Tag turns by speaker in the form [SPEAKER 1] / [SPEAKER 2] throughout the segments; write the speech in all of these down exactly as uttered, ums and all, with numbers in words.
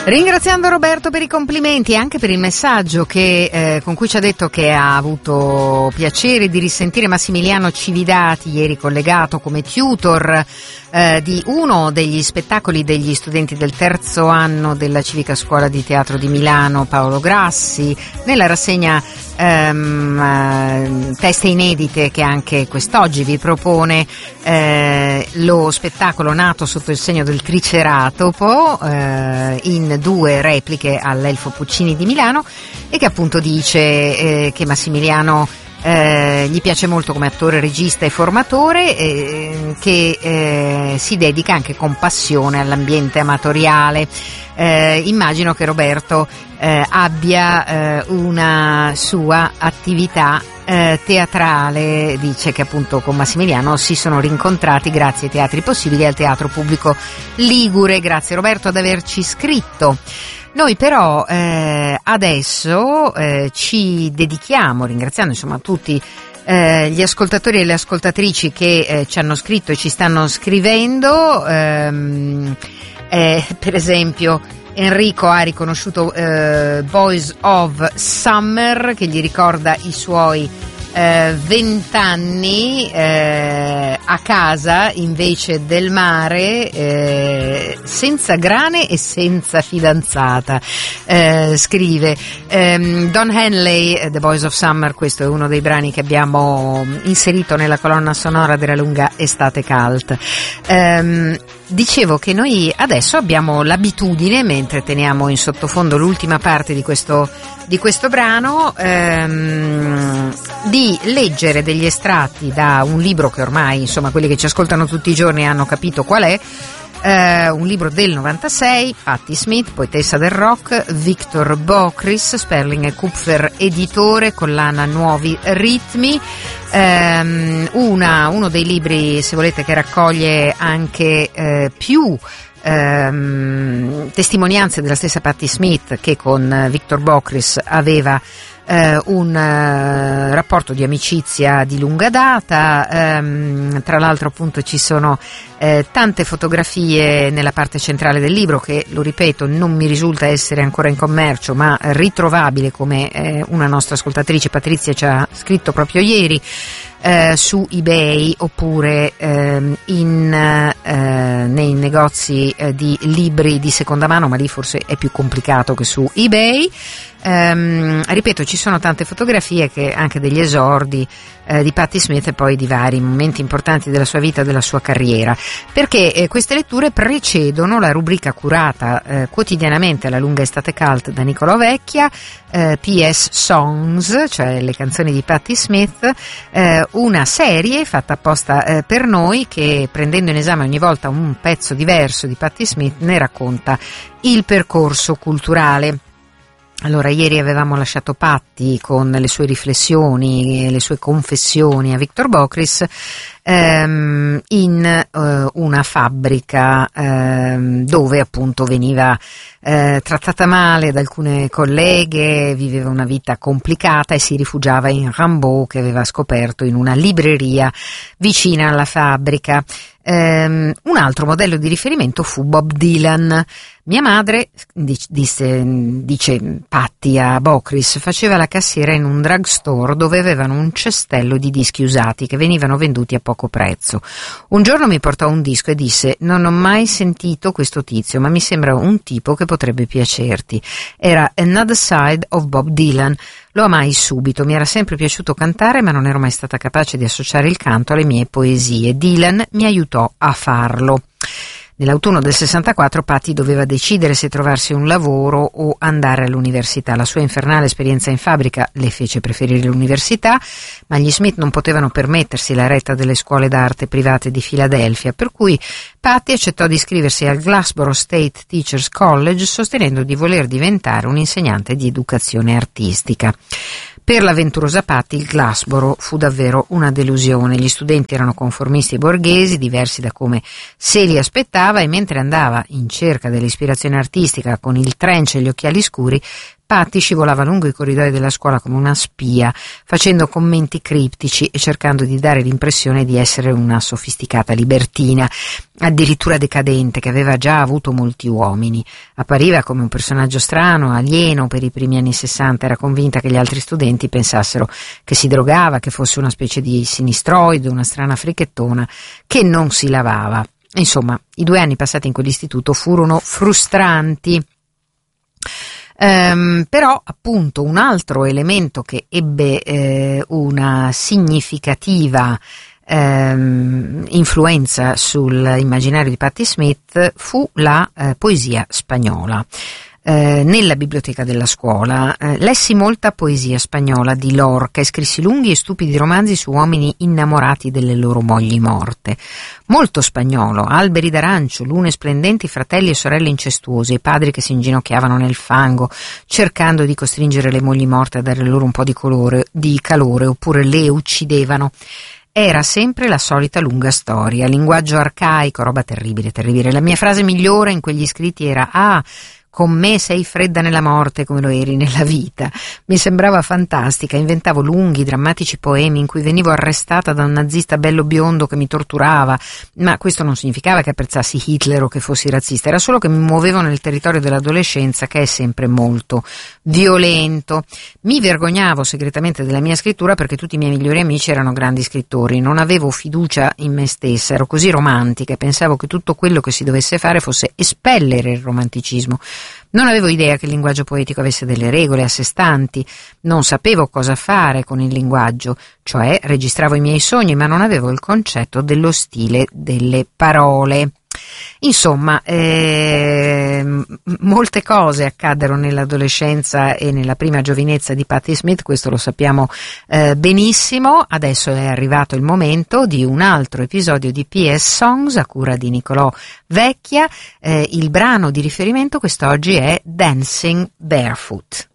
[SPEAKER 1] Ringraziando Roberto per i complimenti e anche per il messaggio che, eh, con cui ci ha detto che ha avuto piacere di risentire Massimiliano Cividati, ieri collegato come tutor eh, di uno degli spettacoli degli studenti del terzo anno della Civica Scuola di Teatro di Milano, Paolo Grassi, nella rassegna ehm, eh, Teste Inedite che anche quest'oggi vi propone eh, lo spettacolo nato sotto il segno del Triceratopo eh, in due repliche all'Elfo Puccini di Milano e che appunto dice eh, che Massimiliano eh, gli piace molto come attore, regista e formatore, eh, che eh, si dedica anche con passione all'ambiente amatoriale. Eh, immagino che Roberto eh, abbia eh, una sua attività eh, teatrale, dice che appunto con Massimiliano si sono rincontrati grazie ai Teatri Possibili e al Teatro Pubblico Ligure. Grazie Roberto ad averci scritto. Noi però eh, adesso eh, ci dedichiamo, ringraziando insomma tutti eh, gli ascoltatori e le ascoltatrici che eh, ci hanno scritto e ci stanno scrivendo, ehm, eh, per esempio Enrico ha riconosciuto eh, Boys of Summer, che gli ricorda i suoi vent'anni eh, a casa invece del mare, eh, senza grane e senza fidanzata, eh, scrive um, Don Henley, The Boys of Summer. Questo è uno dei brani che abbiamo inserito nella colonna sonora della lunga estate cult. Um, Dicevo che noi adesso abbiamo l'abitudine, mentre teniamo in sottofondo l'ultima parte di questo, di questo brano, ehm, di leggere degli estratti da un libro che ormai, insomma, quelli che ci ascoltano tutti i giorni hanno capito qual è. Uh, un libro del novantasei, Patti Smith, poetessa del rock, Victor Bockris, Sperling e Kupfer editore, collana Nuovi Ritmi, um, una, uno dei libri, se volete, che raccoglie anche uh, più um, testimonianze della stessa Patti Smith, che con Victor Bockris aveva Uh, un uh, rapporto di amicizia di lunga data. Um, tra l'altro appunto ci sono uh, tante fotografie nella parte centrale del libro che, lo ripeto, non mi risulta essere ancora in commercio, ma ritrovabile, come uh, una nostra ascoltatrice Patrizia ci ha scritto proprio ieri, uh, su eBay oppure uh, in, uh, nei negozi uh, di libri di seconda mano, ma lì forse è più complicato che su eBay. Um, ripeto, ci sono tante fotografie, che anche degli esordi eh, di Patti Smith e poi di vari momenti importanti della sua vita e della sua carriera, perché eh, queste letture precedono la rubrica curata eh, quotidianamente alla lunga estate cult da Nicolò Vecchia, eh, P S Songs, cioè le canzoni di Patti Smith, eh, una serie fatta apposta eh, per noi, che prendendo in esame ogni volta un pezzo diverso di Patti Smith ne racconta il percorso culturale. Allora, ieri avevamo lasciato Patti con le sue riflessioni e le sue confessioni a Victor Bockris ehm, in eh, una fabbrica ehm, dove appunto veniva eh, trattata male da alcune colleghe, viveva una vita complicata e si rifugiava in Rimbaud, che aveva scoperto in una libreria vicina alla fabbrica. Um, un altro modello di riferimento fu Bob Dylan. Mia madre, disse, dice Patti a Bockris, faceva la cassiera in un drugstore dove avevano un cestello di dischi usati che venivano venduti a poco prezzo. Un giorno mi portò un disco e disse: non ho mai sentito questo tizio, ma mi sembra un tipo che potrebbe piacerti. Era Another Side of Bob Dylan. Lo amai subito, mi era sempre piaciuto cantare, ma non ero mai stata capace di associare il canto alle mie poesie. Dylan mi aiutò a farlo. Nell'autunno del sessantaquattro Patti doveva decidere se trovarsi un lavoro o andare all'università. La sua infernale esperienza in fabbrica le fece preferire l'università, ma gli Smith non potevano permettersi la retta delle scuole d'arte private di Filadelfia, per cui Patti accettò di iscriversi al Glassboro State Teachers College, sostenendo di voler diventare un insegnante di educazione artistica. Per l'avventurosa Patti il Glassboro fu davvero una delusione. Gli studenti erano conformisti e borghesi, diversi da come se li aspettava, ascoltava, e mentre andava in cerca dell'ispirazione artistica con il trench e gli occhiali scuri, Patty scivolava lungo i corridoi della scuola come una spia, facendo commenti criptici e cercando di dare l'impressione di essere una sofisticata libertina, addirittura decadente, che aveva già avuto molti uomini. Appariva come un personaggio strano, alieno per i primi anni sessanta. Era convinta che gli altri studenti pensassero che si drogava, che fosse una specie di sinistroide, una strana fricchettona che non si lavava. Insomma, i due anni passati in quell'istituto furono frustranti. Um, però appunto un altro elemento che ebbe eh, una significativa um, influenza sull'immaginario di Patti Smith fu la eh, poesia spagnola. Eh, nella biblioteca della scuola eh, lessi molta poesia spagnola di Lorca e scrissi lunghi e stupidi romanzi su uomini innamorati delle loro mogli morte. Molto spagnolo, alberi d'arancio, lune splendenti, fratelli e sorelle incestuosi, e padri che si inginocchiavano nel fango cercando di costringere le mogli morte a dare loro un po' di, colore, di calore, oppure le uccidevano. Era sempre la solita lunga storia, linguaggio arcaico, roba terribile, terribile. La mia frase migliore in quegli scritti era: ah, con me sei fredda nella morte come lo eri nella vita. Mi sembrava fantastica, inventavo lunghi, drammatici poemi in cui venivo arrestata da un nazista bello biondo che mi torturava, ma questo non significava che apprezzassi Hitler o che fossi razzista, era solo che mi muovevo nel territorio dell'adolescenza, che è sempre molto violento. Mi vergognavo segretamente della mia scrittura perché tutti i miei migliori amici erano grandi scrittori, non avevo fiducia in me stessa, ero così romantica e pensavo che tutto quello che si dovesse fare fosse espellere il romanticismo. Non avevo idea che il linguaggio poetico avesse delle regole a sé stanti, non sapevo cosa fare con il linguaggio, cioè registravo i miei sogni, ma non avevo il concetto dello stile delle parole. Insomma, eh, molte cose accaddero nell'adolescenza e nella prima giovinezza di Patti Smith, questo lo sappiamo eh, benissimo. Adesso è arrivato il momento di un altro episodio di P S Songs a cura di Nicolò Vecchia. Eh, il brano di riferimento quest'oggi è Dancing Barefoot.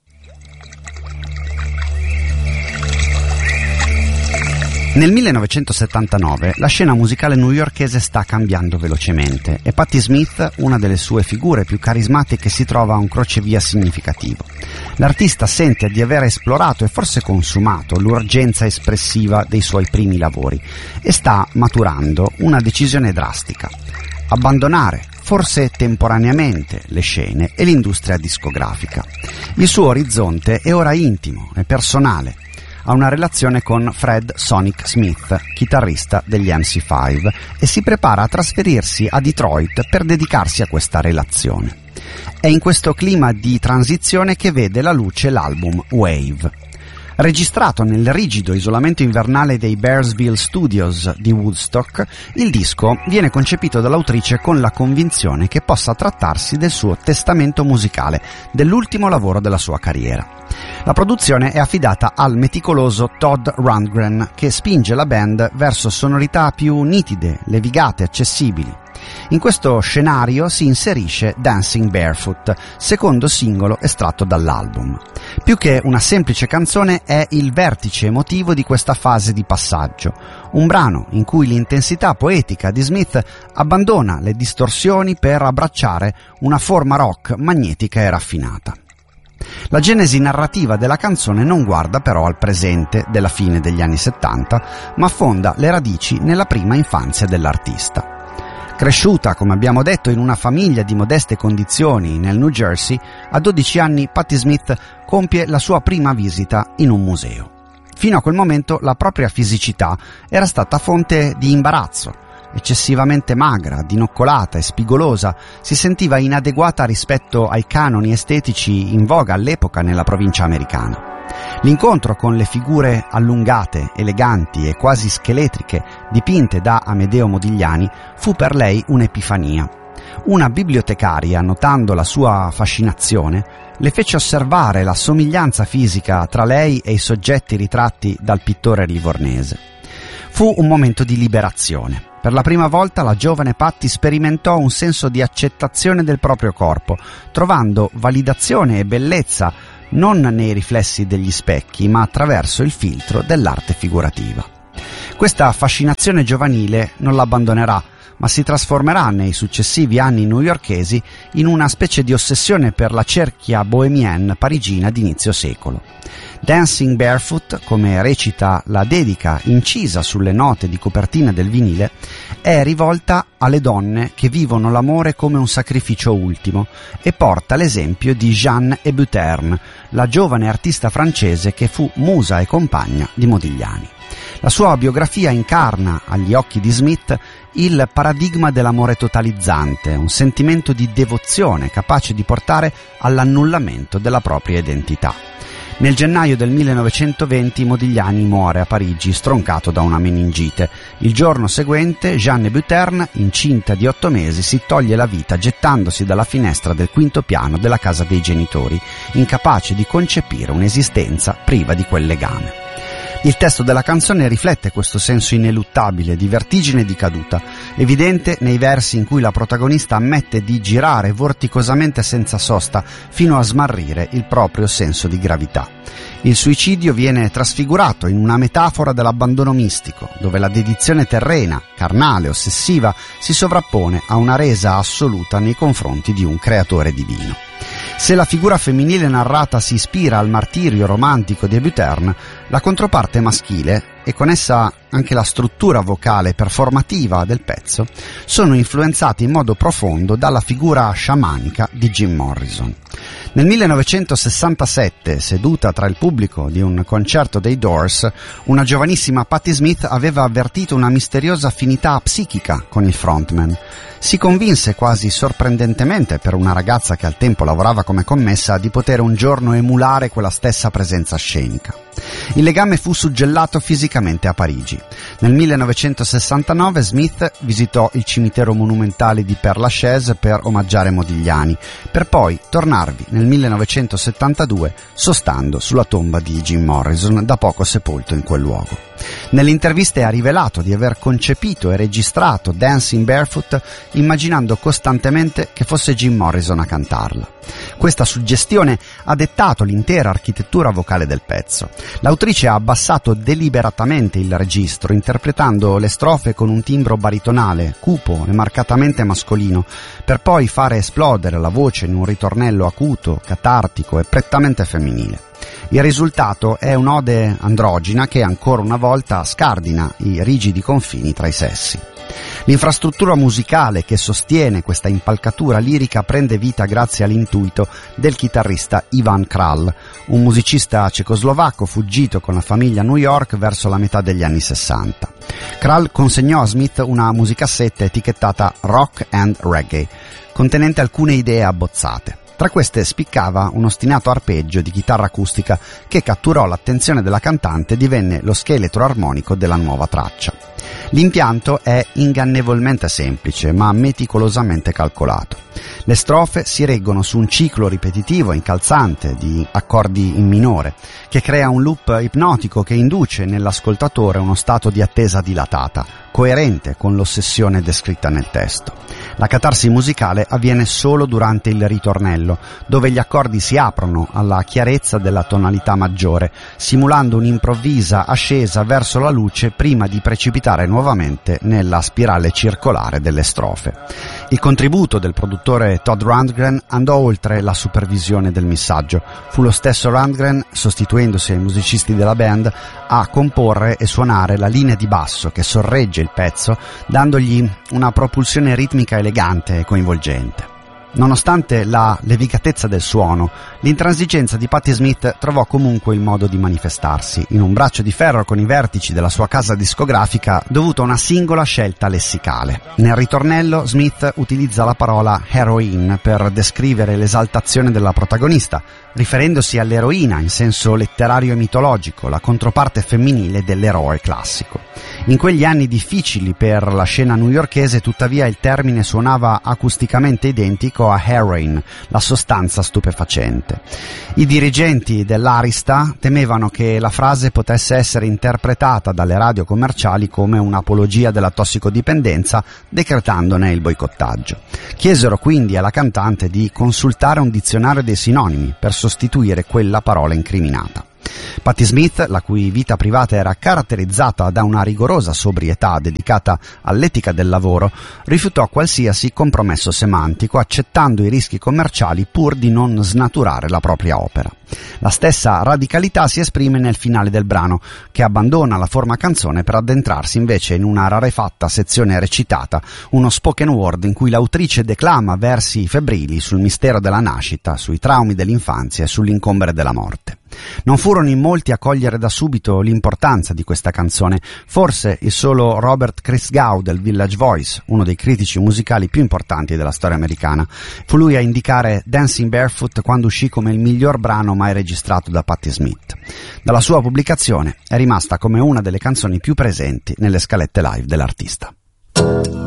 [SPEAKER 2] Nel millenovecentosettantanove la scena musicale newyorkese sta cambiando velocemente e Patti Smith, una delle sue figure più carismatiche, si trova a un crocevia significativo. L'artista sente di aver esplorato e forse consumato l'urgenza espressiva dei suoi primi lavori e sta maturando una decisione drastica: abbandonare, forse temporaneamente, le scene e l'industria discografica. Il suo orizzonte è ora intimo e personale. Ha una relazione con Fred Sonic Smith, chitarrista degli M C cinque, e si prepara a trasferirsi a Detroit per dedicarsi a questa relazione. È in questo clima di transizione che vede la luce l'album Wave. Registrato nel rigido isolamento invernale dei Bearsville Studios di Woodstock, il disco viene concepito dall'autrice con la convinzione che possa trattarsi del suo testamento musicale, dell'ultimo lavoro della sua carriera. La produzione è affidata al meticoloso Todd Rundgren, che spinge la band verso sonorità più nitide, levigate, accessibili. In questo scenario si inserisce Dancing Barefoot, secondo singolo estratto dall'album. Più che una semplice canzone è il vertice emotivo di questa fase di passaggio, un brano in cui l'intensità poetica di Smith abbandona le distorsioni per abbracciare una forma rock magnetica e raffinata. La genesi narrativa della canzone non guarda però al presente della fine degli anni settanta, ma affonda le radici nella prima infanzia dell'artista. Cresciuta, come abbiamo detto, in una famiglia di modeste condizioni nel New Jersey, a dodici anni Patti Smith compie la sua prima visita in un museo. Fino a quel momento la propria fisicità era stata fonte di imbarazzo. Eccessivamente magra, dinoccolata e spigolosa, si sentiva inadeguata rispetto ai canoni estetici in voga all'epoca nella provincia americana. L'incontro con le figure allungate, eleganti e quasi scheletriche dipinte da Amedeo Modigliani fu per lei un'epifania. Una bibliotecaria, notando la sua fascinazione, le fece osservare la somiglianza fisica tra lei e i soggetti ritratti dal pittore livornese. Fu un momento di liberazione. Per la prima volta la giovane Patti sperimentò un senso di accettazione del proprio corpo, trovando validazione e bellezza non nei riflessi degli specchi, ma attraverso il filtro dell'arte figurativa. Questa fascinazione giovanile non l'abbandonerà, ma si trasformerà nei successivi anni newyorkesi in una specie di ossessione per la cerchia bohemienne parigina d'inizio secolo. Dancing Barefoot, come recita la dedica incisa sulle note di copertina del vinile, è rivolta alle donne che vivono l'amore come un sacrificio ultimo e porta l'esempio di Jeanne Hébuterne, la giovane artista francese che fu musa e compagna di Modigliani. La sua biografia incarna, agli occhi di Smith, il paradigma dell'amore totalizzante, un sentimento di devozione capace di portare all'annullamento della propria identità. Nel gennaio del millenovecentoventi Modigliani muore a Parigi stroncato da una meningite. Il giorno seguente Jeanne Hébuterne, incinta di otto mesi, si toglie la vita gettandosi dalla finestra del quinto piano della casa dei genitori, incapace di concepire un'esistenza priva di quel legame. Il testo della canzone riflette questo senso ineluttabile di vertigine e di caduta, evidente nei versi in cui la protagonista ammette di girare vorticosamente senza sosta fino a smarrire il proprio senso di gravità. Il suicidio viene trasfigurato in una metafora dell'abbandono mistico, dove la dedizione terrena, carnale, ossessiva, si sovrappone a una resa assoluta nei confronti di un creatore divino. Se la figura femminile narrata si ispira al martirio romantico di Hébuterne, la controparte maschile, e con essa anche la struttura vocale performativa del pezzo, sono influenzati in modo profondo dalla figura sciamanica di Jim Morrison. Nel millenovecentosessantasette, seduta tra il pubblico di un concerto dei Doors, una giovanissima Patti Smith aveva avvertito una misteriosa affinità psichica con il frontman. Si convinse quasi sorprendentemente per una ragazza che al tempo lavorava come commessa di poter un giorno emulare quella stessa presenza scenica. Il legame fu suggellato fisicamente a Parigi. Nel millenovecentosessantanove Smith visitò il cimitero monumentale di Père Lachaise per omaggiare Modigliani, per poi tornarvi nel millenovecentosettantadue sostando sulla tomba di Jim Morrison, da poco sepolto in quel luogo. Nelle interviste ha rivelato di aver concepito e registrato Dancing Barefoot immaginando costantemente che fosse Jim Morrison a cantarla. Questa suggestione ha dettato l'intera architettura vocale del pezzo. L'autrice ha abbassato deliberatamente il registro, interpretando le strofe con un timbro baritonale, cupo e marcatamente mascolino, per poi fare esplodere la voce in un ritornello acuto, catartico e prettamente femminile. Il risultato è un'ode androgina che ancora una volta scardina i rigidi confini tra i sessi. L'infrastruttura musicale che sostiene questa impalcatura lirica prende vita grazie all'intuito del chitarrista Ivan Král, un musicista cecoslovacco fuggito con la famiglia a New York verso la metà degli anni sessanta. Král consegnò a Smith una musicassetta etichettata Rock and Reggae, contenente alcune idee abbozzate. Tra queste spiccava un ostinato arpeggio di chitarra acustica che catturò l'attenzione della cantante e divenne lo scheletro armonico della nuova traccia. L'impianto è ingannevolmente semplice, ma meticolosamente calcolato. Le strofe si reggono su un ciclo ripetitivo e incalzante di accordi in minore, che crea un loop ipnotico che induce nell'ascoltatore uno stato di attesa dilatata, coerente con l'ossessione descritta nel testo. La catarsi musicale avviene solo durante il ritornello, dove gli accordi si aprono alla chiarezza della tonalità maggiore, simulando un'improvvisa ascesa verso la luce prima di precipitare nuovamente nella spirale circolare delle strofe. Il contributo del produttore Todd Rundgren andò oltre la supervisione del missaggio. Fu lo stesso Rundgren, sostituendosi ai musicisti della band, a comporre e suonare la linea di basso che sorregge il pezzo, dandogli una propulsione ritmica elegante e coinvolgente. Nonostante la levicatezza del suono, l'intransigenza di Patti Smith trovò comunque il modo di manifestarsi, in un braccio di ferro con i vertici della sua casa discografica dovuto a una singola scelta lessicale. Nel ritornello Smith utilizza la parola heroine per descrivere l'esaltazione della protagonista, riferendosi all'eroina in senso letterario e mitologico, la controparte femminile dell'eroe classico. In quegli anni difficili per la scena newyorkese, tuttavia, il termine suonava acusticamente identico a heroin, la sostanza stupefacente. I dirigenti dell'Arista temevano che la frase potesse essere interpretata dalle radio commerciali come un'apologia della tossicodipendenza, decretandone il boicottaggio. Chiesero quindi alla cantante di consultare un dizionario dei sinonimi per sostituire quella parola incriminata. Patti Smith, la cui vita privata era caratterizzata da una rigorosa sobrietà dedicata all'etica del lavoro, rifiutò qualsiasi compromesso semantico, accettando i rischi commerciali pur di non snaturare la propria opera. La stessa radicalità si esprime nel finale del brano, che abbandona la forma canzone per addentrarsi invece in una rarefatta sezione recitata, uno spoken word in cui l'autrice declama versi febbrili sul mistero della nascita, sui traumi dell'infanzia e sull'incombere della morte. Non furono in molti a cogliere da subito l'importanza di questa canzone, forse il solo Robert Christgau del Village Voice, uno dei critici musicali più importanti della storia americana. Fu lui a indicare Dancing Barefoot quando uscì come il miglior brano mai registrato da Patti Smith. Dalla sua pubblicazione è rimasta come una delle canzoni più presenti nelle scalette live dell'artista.